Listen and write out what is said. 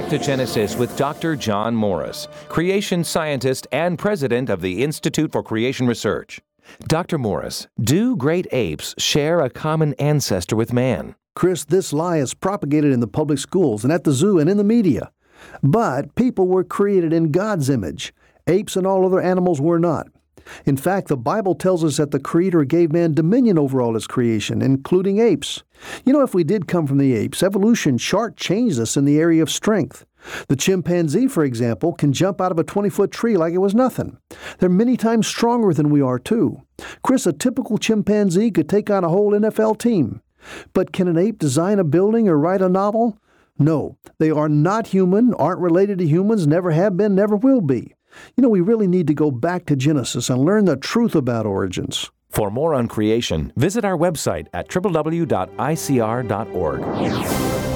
back to Genesis with Dr. John Morris, creation scientist and president of the Institute for Creation Research. Dr. Morris, do great apes share a common ancestor with man? Chris, this lie is propagated in the public schools and at the zoo and in the media. But people were created in God's image. Apes and all other animals were not. In fact, the Bible tells us that the Creator gave man dominion over all his creation, including apes. You know, if we did come from the apes, evolution shortchanged us in the area of strength. The chimpanzee, for example, can jump out of a 20-foot tree like it was nothing. They're many times stronger than we are, too. Chris, a typical chimpanzee could take on a whole NFL team. But can an ape design a building or write a novel? No, they are not human, aren't related to humans, never have been, never will be. You know, we really need to go back to Genesis and learn the truth about origins. For more on creation, visit our website at www.icr.org.